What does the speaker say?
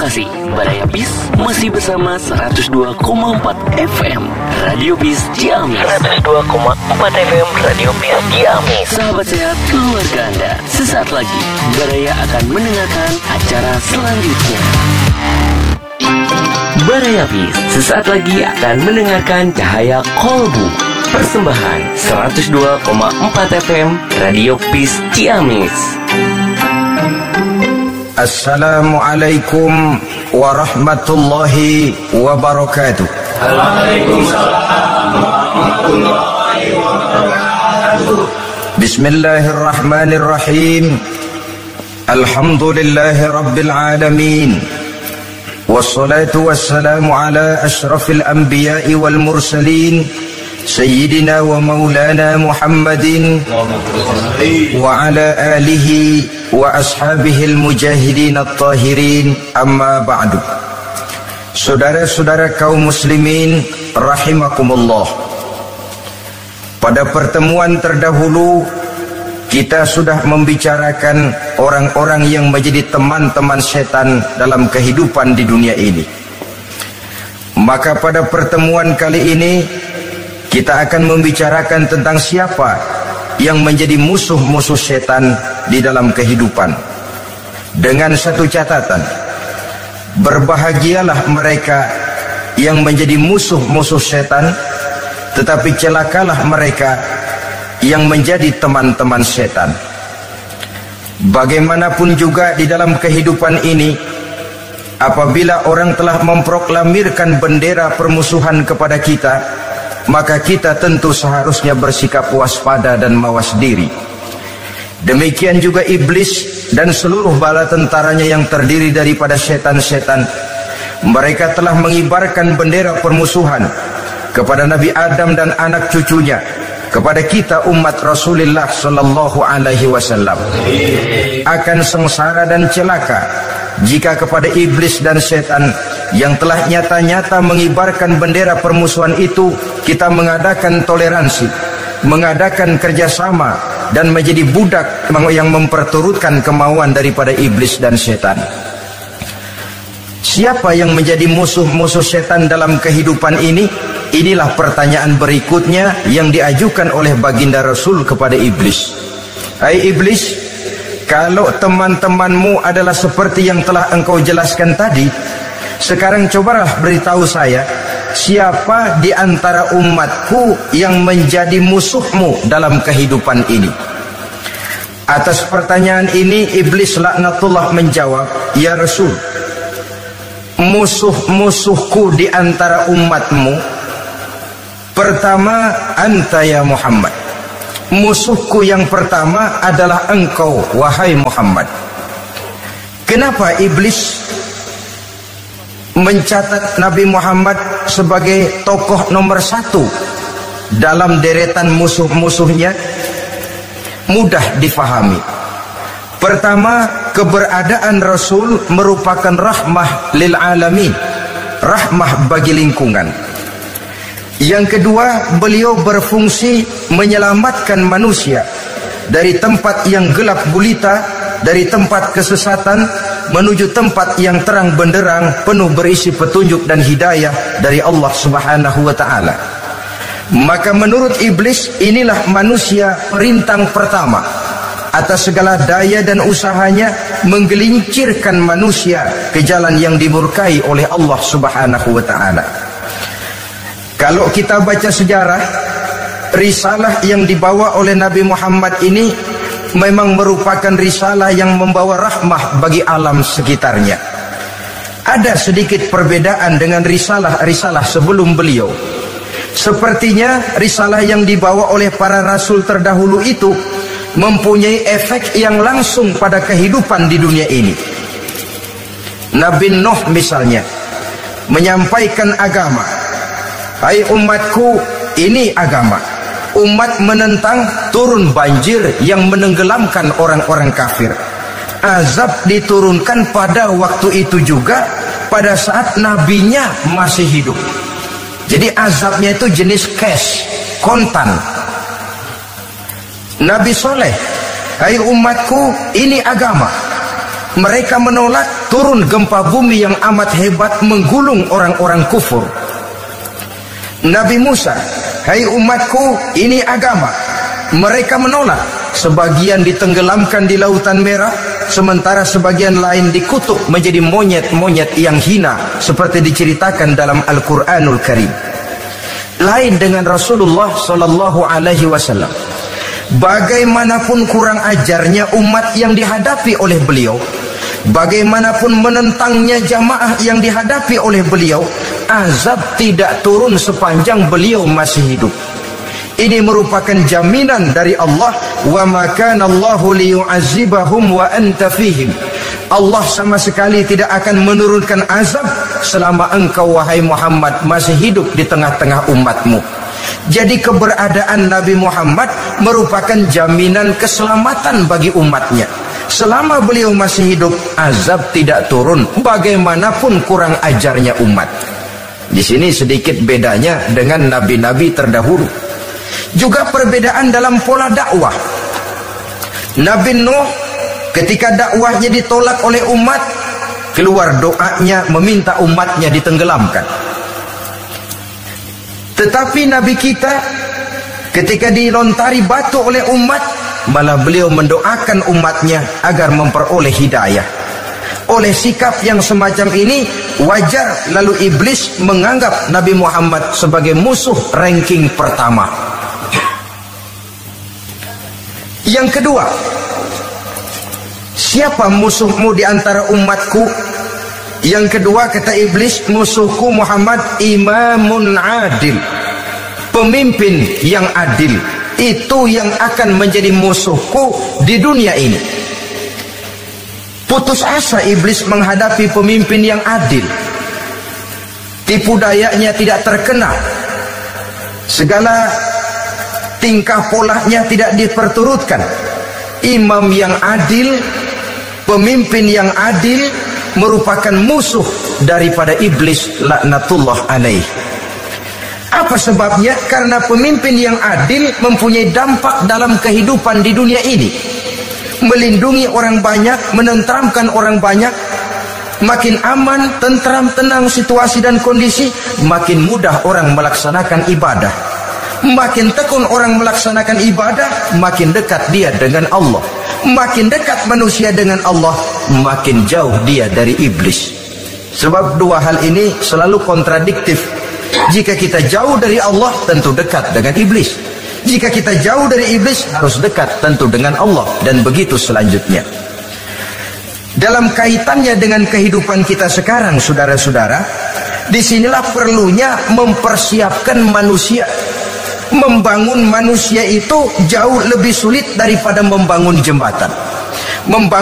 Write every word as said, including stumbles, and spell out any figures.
informasi. Baraya Bis masih bersama seratus dua koma empat F M Radio Bis Ciamis. seratus dua koma empat F M Radio Bis Ciamis. Sahabat sehat keluarga Anda, sesaat lagi Baraya akan mendengarkan acara selanjutnya. Baraya Bis sesaat lagi akan mendengarkan Cahaya Kolbu. Persembahan seratus dua koma empat F M Radio Bis Ciamis. Assalamualaikum warahmatullahi wabarakatuh. Waalaikumsalam warahmatullahi wabarakatuh. Bismillahirrahmanirrahim. Alhamdulillahi rabbil alamin. Wassalatu wassalamu ala ashrafil anbiya'i wal mursalin Sayyidina wa maulana Muhammadin wa ala alihi wa ashabihil mujahidin at-tahirin, amma ba'du. Saudara-saudara kaum muslimin rahimakumullah, pada pertemuan terdahulu kita sudah membicarakan orang-orang yang menjadi teman-teman setan dalam kehidupan di dunia ini. Maka pada pertemuan kali ini kita akan membicarakan tentang siapa yang menjadi musuh-musuh setan di dalam kehidupan. Dengan satu catatan, berbahagialah mereka yang menjadi musuh-musuh setan, tetapi celakalah mereka yang menjadi teman-teman setan. Bagaimanapun juga di dalam kehidupan ini, apabila orang telah memproklamirkan bendera permusuhan kepada kita, maka kita tentu seharusnya bersikap waspada dan mawas diri. Demikian juga iblis dan seluruh bala tentaranya yang terdiri daripada setan-setan. Mereka telah mengibarkan bendera permusuhan kepada Nabi Adam dan anak cucunya, kepada kita umat Rasulullah sallallahu alaihi wasallam. Akan sengsara dan celaka jika kepada iblis dan setan yang telah nyata-nyata mengibarkan bendera permusuhan itu kita mengadakan toleransi, mengadakan kerjasama, dan menjadi budak yang memperturutkan kemauan daripada iblis dan setan. Siapa yang menjadi musuh-musuh setan dalam kehidupan ini? Inilah pertanyaan berikutnya yang diajukan oleh baginda Rasul kepada iblis. Hai iblis, kalau teman-temanmu adalah seperti yang telah engkau jelaskan tadi, sekarang cobalah beritahu saya, siapa di antara umatku yang menjadi musuhmu dalam kehidupan ini? Atas pertanyaan ini iblis laknatullah menjawab, ya Rasul, musuh-musuhku di antara umatmu, pertama anta ya Muhammad. Musuhku yang pertama adalah engkau, wahai Muhammad. Kenapa iblis mencatat Nabi Muhammad sebagai tokoh nomor satu dalam deretan musuh-musuhnya? Mudah difahami. Pertama, keberadaan Rasul merupakan rahmah lil alamin, rahmah bagi lingkungan. Yang kedua, beliau berfungsi menyelamatkan manusia dari tempat yang gelap gulita, dari tempat kesesatan menuju tempat yang terang benderang penuh berisi petunjuk dan hidayah dari Allah Subhanahu wa taala. Maka menurut iblis, inilah manusia perintang pertama atas segala daya dan usahanya menggelincirkan manusia ke jalan yang dimurkai oleh Allah Subhanahu wa taala. Kalau kita baca sejarah, risalah yang dibawa oleh Nabi Muhammad ini memang merupakan risalah yang membawa rahmah bagi alam sekitarnya. Ada sedikit perbedaan dengan risalah-risalah sebelum beliau. Sepertinya risalah yang dibawa oleh para rasul terdahulu itu mempunyai efek yang langsung pada kehidupan di dunia ini. Nabi Nuh misalnya menyampaikan agama. Hai umatku, ini agama. Umat menentang, turun banjir yang menenggelamkan orang-orang kafir. Azab diturunkan pada waktu itu juga, pada saat nabinya masih hidup. Jadi azabnya itu jenis cash, kontan. Nabi Soleh, hai umatku, ini agama. Mereka menolak, turun gempa bumi yang amat hebat menggulung orang-orang kufur. Nabi Musa, hai umatku, ini agama. Mereka menolak. Sebagian ditenggelamkan di Lautan Merah, sementara sebagian lain dikutuk menjadi monyet-monyet yang hina, seperti diceritakan dalam Al-Quranul Karim. Lain dengan Rasulullah Sallallahu Alaihi Wasallam. Bagaimanapun kurang ajarnya umat yang dihadapi oleh beliau, bagaimanapun menentangnya jamaah yang dihadapi oleh beliau, azab tidak turun sepanjang beliau masih hidup. Ini merupakan jaminan dari Allah, wa ma kana Allahu liyu'adzibahum wa anta fihim. Allah sama sekali tidak akan menurunkan azab selama engkau wahai Muhammad masih hidup di tengah-tengah umatmu. Jadi keberadaan Nabi Muhammad merupakan jaminan keselamatan bagi umatnya. Selama beliau masih hidup, azab tidak turun bagaimanapun kurang ajarnya umat. Di sini sedikit bedanya dengan nabi-nabi terdahulu. Juga perbedaan dalam pola dakwah. Nabi Nuh ketika dakwahnya ditolak oleh umat, keluar doanya meminta umatnya ditenggelamkan. Tetapi Nabi kita ketika dilontari batu oleh umat, malah beliau mendoakan umatnya agar memperoleh hidayah. Oleh sikap yang semacam ini, wajar lalu iblis menganggap Nabi Muhammad sebagai musuh ranking pertama. Yang kedua, siapa musuhmu di antara umatku? Yang kedua kata iblis, musuhku Muhammad imamun adil, pemimpin yang adil. Itu yang akan menjadi musuhku di dunia ini. Putus asa iblis menghadapi pemimpin yang adil. Tipu dayanya tidak terkena, segala tingkah polanya tidak diperturutkan. Imam yang adil, pemimpin yang adil merupakan musuh daripada iblis laknatullah alaih. Apa sebabnya? Karena pemimpin yang adil mempunyai dampak dalam kehidupan di dunia ini. Melindungi orang banyak, menenteramkan orang banyak. Makin aman, tentram, tenang situasi dan kondisi, makin mudah orang melaksanakan ibadah. Makin tekun orang melaksanakan ibadah, makin dekat dia dengan Allah. Makin dekat manusia dengan Allah, makin jauh dia dari iblis. Sebab dua hal ini selalu kontradiktif. Jika kita jauh dari Allah, tentu dekat dengan iblis. Jika kita jauh dari iblis, harus dekat tentu dengan Allah. Dan begitu selanjutnya. Dalam kaitannya dengan kehidupan kita sekarang, saudara-saudara, disinilah perlunya mempersiapkan manusia. Membangun manusia itu jauh lebih sulit daripada membangun jembatan. Membangun